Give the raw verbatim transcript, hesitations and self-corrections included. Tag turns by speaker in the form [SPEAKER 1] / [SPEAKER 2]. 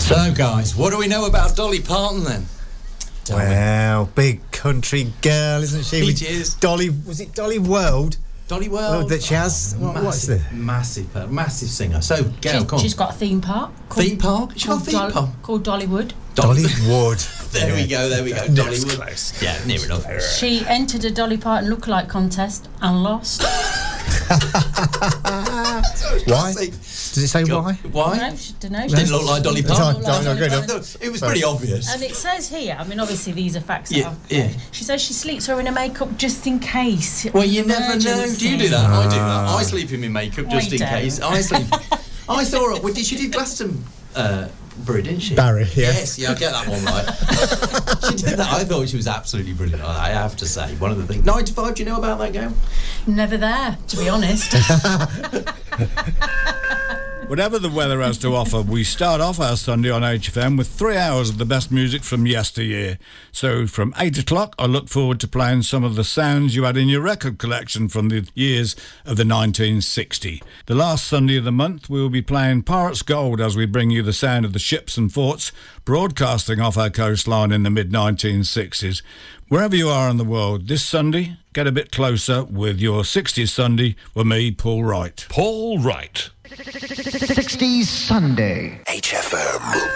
[SPEAKER 1] So, guys, what do we know about Dolly Parton then? Tell
[SPEAKER 2] well, me. Big country girl, isn't she?
[SPEAKER 1] She is.
[SPEAKER 2] Dolly, was it Dolly World?
[SPEAKER 1] Dolly World.
[SPEAKER 2] Oh, that she has.
[SPEAKER 1] Oh,
[SPEAKER 2] what,
[SPEAKER 1] massive,
[SPEAKER 2] what's it?
[SPEAKER 1] Massive, uh, massive singer. So, Gail,
[SPEAKER 3] she's,
[SPEAKER 1] come on.
[SPEAKER 3] She's got a theme park.
[SPEAKER 1] Theme park? She's got a theme
[SPEAKER 3] Dolly,
[SPEAKER 1] park.
[SPEAKER 3] Called Dollywood.
[SPEAKER 2] Dollywood.
[SPEAKER 1] There
[SPEAKER 2] yeah.
[SPEAKER 1] we go, there we go.
[SPEAKER 2] No,
[SPEAKER 1] Dollywood.
[SPEAKER 2] close.
[SPEAKER 1] Yeah, near enough.
[SPEAKER 3] She entered a Dolly Parton lookalike contest and lost.
[SPEAKER 2] Why? Does it say
[SPEAKER 1] Go-
[SPEAKER 2] why?
[SPEAKER 1] Why?
[SPEAKER 3] No, she, don't know.
[SPEAKER 1] She didn't look like Dolly Parton.
[SPEAKER 2] No, no, good enough.
[SPEAKER 1] No, it was pretty obvious.
[SPEAKER 3] And it says here, I mean, obviously these are facts.
[SPEAKER 1] Yeah,
[SPEAKER 3] that I've,
[SPEAKER 1] yeah.
[SPEAKER 3] She says she sleeps her in her makeup just in case.
[SPEAKER 1] Well, you never know. Do you do that? I do that. I
[SPEAKER 2] Ah.
[SPEAKER 1] sleep in my makeup just
[SPEAKER 3] We
[SPEAKER 1] in
[SPEAKER 3] don't.
[SPEAKER 1] case. I sleep. I saw her. Well, did she did Glastonbury, uh, didn't she?
[SPEAKER 2] Barry, yeah.
[SPEAKER 1] Yes, yeah, I get that one right. She did that. I thought she was absolutely brilliant. I have to say, one of the things. Nine to five. Do you know about that game?
[SPEAKER 3] Never there, to be honest.
[SPEAKER 4] Whatever the weather has to offer, we start off our Sunday on H F M with three hours of the best music from yesteryear. So from eight o'clock, I look forward to playing some of the sounds you had in your record collection from the years of the nineteen sixty. The last Sunday of the month, we will be playing Pirates Gold as we bring you the sound of the ships and forts broadcasting off our coastline in the mid nineteen sixties. Wherever you are in the world, this Sunday, get a bit closer with your sixties Sunday with me, Paul Wright.
[SPEAKER 5] Paul Wright.
[SPEAKER 6] sixties Sunday.
[SPEAKER 5] H F M.